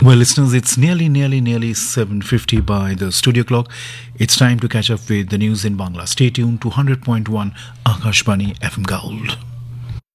Well, listeners, it's nearly 7:50 by the studio clock. It's time to catch up with the news in Bangla. Stay tuned to 100.1 Akashbani FM Gold.